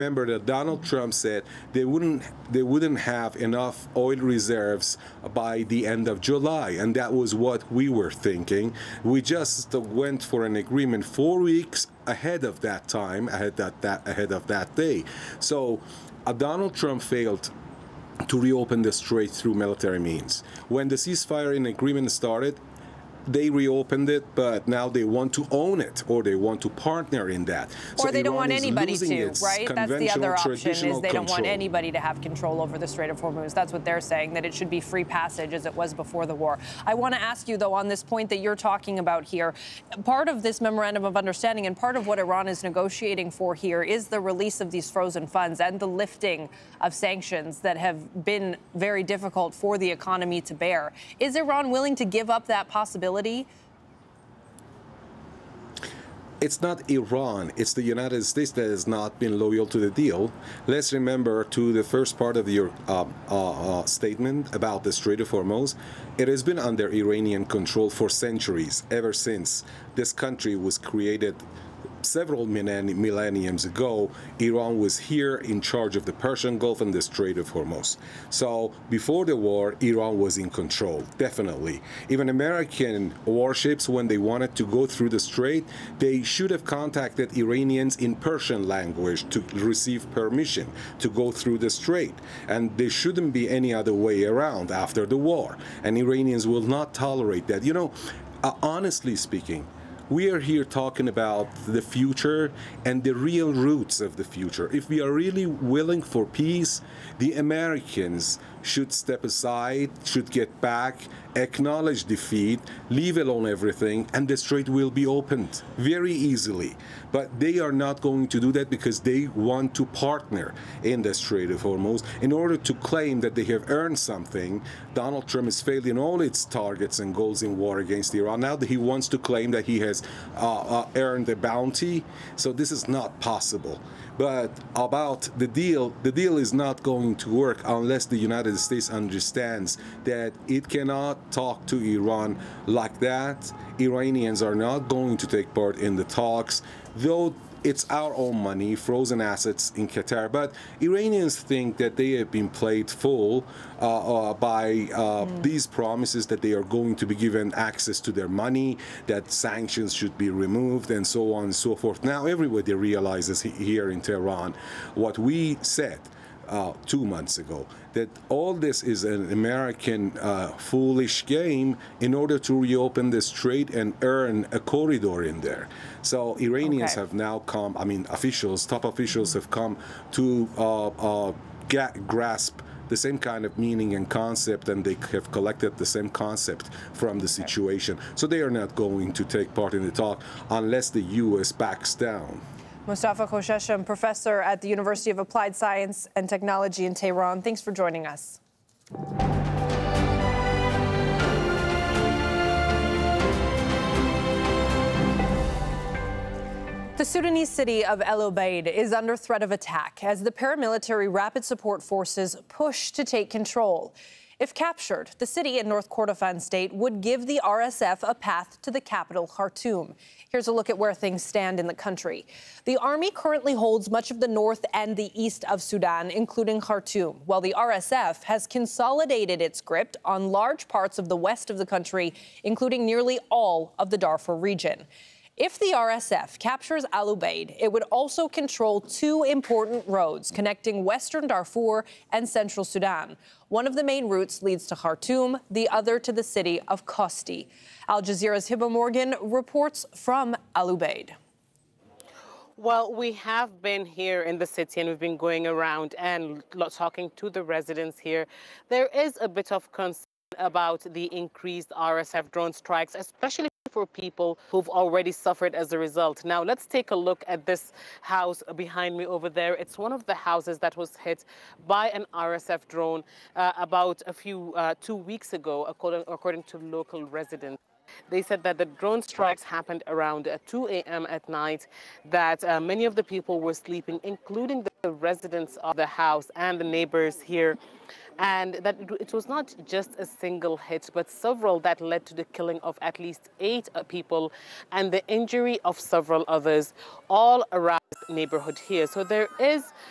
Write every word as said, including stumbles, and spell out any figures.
Remember that Donald Trump said they wouldn't they wouldn't have enough oil reserves by the end of July, and that was what we were thinking. We just went for an agreement four weeks ahead of that time, ahead that, that ahead of that day. So uh, Donald Trump failed to reopen the strait through military means. When the ceasefire in agreement started, they reopened it, but now they want to own it, or they want to partner in that. Or so they don't Iran want anybody to, right? That's the other option, is they don't want anybody to have control over the Strait of Hormuz. That's what they're saying, that it should be free passage as it was before the war. I want to ask you, though, on this point that you're talking about here, part of this memorandum of understanding and part of what Iran is negotiating for here is the release of these frozen funds and the lifting of sanctions that have been very difficult for the economy to bear. Is Iran willing to give up that possibility? It's not Iran, it's the United States that has not been loyal to the deal. Let's remember to the first part of your uh, uh, uh, statement about the Strait of Hormuz. It has been under Iranian control for centuries, ever since this country was created several millenniums ago. Iran was here in charge of the Persian Gulf and the Strait of Hormuz. So before the war, Iran was in control, definitely. Even American warships, when they wanted to go through the strait, they should have contacted Iranians in Persian language to receive permission to go through the strait. And there shouldn't be any other way around after the war. And Iranians will not tolerate that. You know, uh, honestly speaking, we are here talking about the future and the real roots of the future. If we are really willing for peace, the Americans should step aside, should get back, acknowledge defeat, leave alone everything, and the strait will be opened very easily. But they are not going to do that because they want to partner in the Strait of Hormuz in order to claim that they have earned something. Donald Trump has failed in all its targets and goals in war against Iran. Now that he wants to claim that he has uh, uh, earned a bounty, so this is not possible. But about the deal, the deal is not going to work unless the United States understands that it cannot talk to Iran like that. Iranians are not going to take part in the talks, though it's our own money, frozen assets in Qatar. But Iranians think that they have been played full uh, uh, by uh, mm. these promises that they are going to be given access to their money, that sanctions should be removed, and so on and so forth. Now everybody realizes here in Tehran what we said Uh, two months ago, that all this is an American uh, foolish game in order to reopen the strait and earn a corridor in there. So Iranians okay. have now come, I mean, officials, top officials have come to uh, uh, ga- grasp the same kind of meaning and concept, and they have collected the same concept from the situation. So they are not going to take part in the talk unless the U S backs down. Mustafa Khosheshem, professor at the University of Applied Science and Technology in Tehran. Thanks for joining us. The Sudanese city of El Obeid is under threat of attack as the paramilitary Rapid Support Forces push to take control. If captured, the city in North Kordofan state would give the R S F a path to the capital, Khartoum. Here's a look at where things stand in the country. The army currently holds much of the north and the east of Sudan, including Khartoum, while the R S F has consolidated its grip on large parts of the west of the country, including nearly all of the Darfur region. If the R S F captures Al Ubaid, it would also control two important roads connecting western Darfur and central Sudan. One of the main routes leads to Khartoum, the other to the city of Kosti. Al Jazeera's Hiba Morgan reports from Al Ubaid. Well, we have been here in the city and we've been going around and talking to the residents here. There is a bit of concern about the increased R S F drone strikes, especially for people who've already suffered as a result. Now, let's take a look at this house behind me over there. It's one of the houses that was hit by an R S F drone uh, about a few, uh, two weeks ago, according, according to local residents. They said that the drone strikes happened around two a m at night, that uh, many of the people were sleeping, including the residents of the house and the neighbors here, and that it was not just a single hit, but several that led to the killing of at least eight people and the injury of several others all around the neighborhood here. So there is